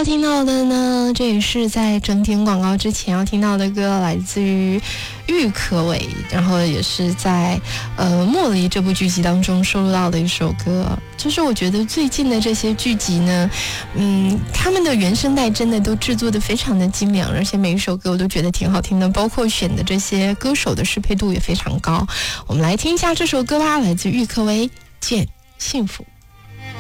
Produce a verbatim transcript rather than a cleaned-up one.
要听到的呢，这也是在整点广告之前要听到的歌，来自于郁可唯，然后也是在呃《茉莉》这部剧集当中收录到的一首歌。就是我觉得最近的这些剧集呢，嗯，他们的原声带真的都制作的非常的精良，而且每一首歌我都觉得挺好听的，包括选的这些歌手的适配度也非常高。我们来听一下这首歌吧，来自郁可唯《见幸福》。